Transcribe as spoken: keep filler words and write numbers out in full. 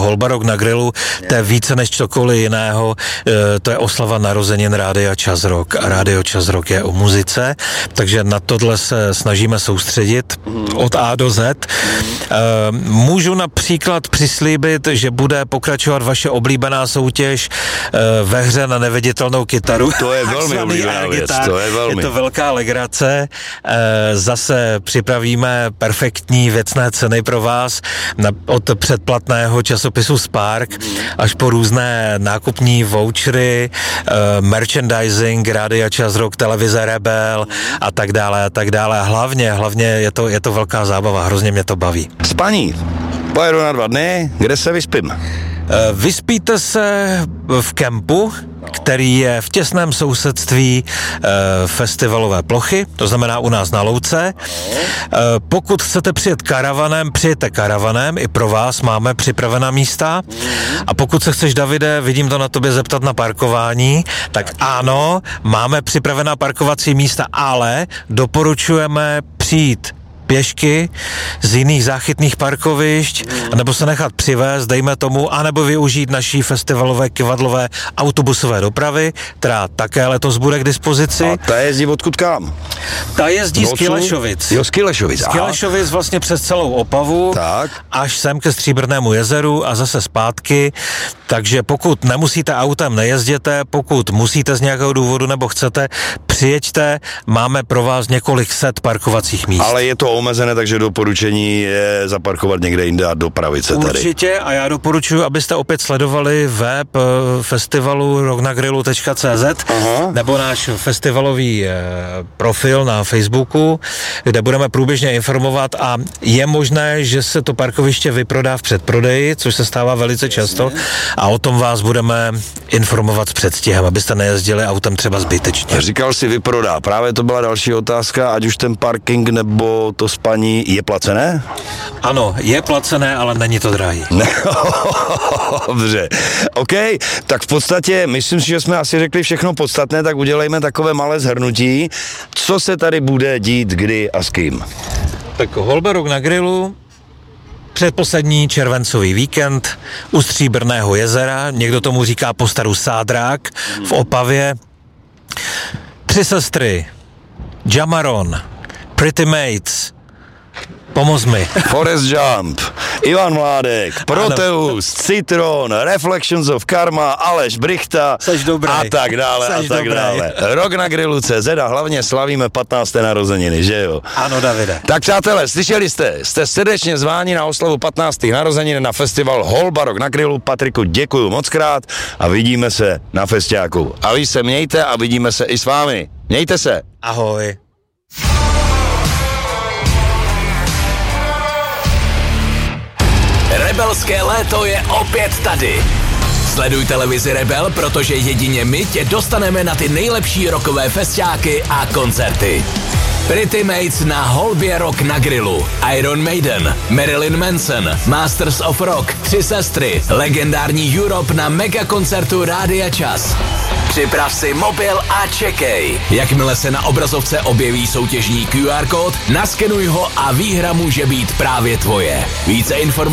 Holba Rock na grilu, to je více než cokoliv jiného, to je oslava narozenin Rádia Čas Rock a Rádio Čas Rock je o muzice, takže na tohle se snažíme soustředit od A do Z. Můžu například přislíbit, že bude pokračovat vaše oblíbená soutěž ve hře na neviditelnou kytaru. To je velmi oblíbená věc, to je velmi. Je to velká legrace. Zase připravíme perfektní věcné ceny pro vás od předplatného časopisu Spark až po různé nákupní vouchery, merchandising, Rádia Čas Rock, televize Rebel a tak dále a tak dále. Hlavně, hlavně je to, je to velká zábava, hrozně mě to baví. Spaní, pojedu na dva dny, kde se vyspím? Vyspíte se v kempu, který je v těsném sousedství e, festivalové plochy, to znamená u nás na Louce. E, pokud chcete přijet karavanem, přijďte karavanem, i pro vás máme připravená místa. A pokud se chceš, Davide, vidím to na tobě zeptat na parkování, tak ano, máme připravená parkovací místa, ale doporučujeme přijít pěšky z jiných záchytných parkovišť, nebo se nechat přivést, dejme tomu, anebo využít naší festivalové kivadlové autobusové dopravy, která také letos bude k dispozici. A ta jezdí odkud kam? Ta jezdí z Kylešovic. Jo, z Kylešovic. Z Kylešovic vlastně přes celou Opavu, tak. Až sem ke Stříbrnému jezeru a zase zpátky. Takže pokud nemusíte autem, nejezděte, pokud musíte z nějakého důvodu nebo chcete, přijeďte, máme pro vás několik set parkovacích míst. Ale je to omezené, takže doporučení je zaparkovat někde jinde a dopravit se tady. Určitě a já doporučuji, abyste opět sledovali web festivalu rocknagrilu tečka cé zet nebo náš festivalový profil na Facebooku, kde budeme průběžně informovat a je možné, že se to parkoviště vyprodá v předprodeji, což se stává velice často a o tom vás budeme informovat s předstihem, abyste nejezdili autem třeba zbytečně. Říkal si vyprodá, právě to byla další otázka, ať už ten parking nebo to spaní je placené? Ano, je placené, ale není to drahý. Dobře, OK, tak v podstatě myslím si, že jsme asi řekli všechno podstatné, tak udělejme takové malé shrnutí, co se tady bude dít, kdy a s kým. Tak Holba Rock na grilu, předposlední červencový víkend u Stříbrného jezera, někdo tomu říká po staru Sádrák v Opavě. Tři sestry, Jamaron, Pretty Mates, pomoz mi. Forest Jump, Ivan Mládek, Proteus, Citron, Reflections of Karma, Aleš Brichta a tak dále Seš a tak dobrý. dále. Rock na grilu tečka cé zet a hlavně slavíme patnácté narozeniny, že jo? Ano, Davide. Tak přátelé, slyšeli jste, jste srdečně zváni na oslavu patnáctých narozenin na festival Holba Rock na grilu. Patriku, děkuju moc krát a vidíme se na festiáku. A vy se mějte a vidíme se i s vámi. Mějte se. Ahoj. Rebelské léto je opět tady. Sleduj televizi Rebel, protože jedině my tě dostaneme na ty nejlepší rockové festiáky a koncerty. Pretty Mates na Holbě Rock na grilu, Iron Maiden, Marilyn Manson, Masters of Rock, Tři sestry, legendární Europe na megakoncertu Rádia Čas. Připrav si mobil a čekej. Jakmile se na obrazovce objeví soutěžní Q R kód, naskenuj ho a výhra může být právě tvoje. Více informací